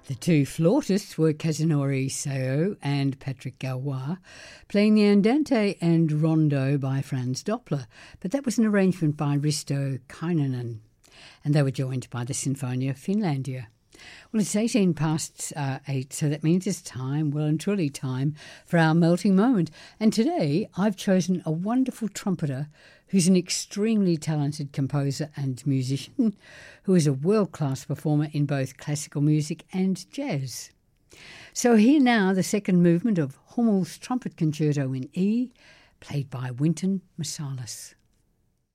The two flautists were Kazunori Seo and Patrick Galois, playing the Andante and Rondo by Franz Doppler, but that was an arrangement by Risto Kainanen, and they were joined by the Sinfonia Finlandia. Well, it's 18 past 8, so that means it's time, well and truly time, for our melting moment. And today I've chosen a wonderful trumpeter who's an extremely talented composer and musician, who is a world-class performer in both classical music and jazz. So here now, the second movement of Hummel's Trumpet Concerto in E, played by Wynton Marsalis.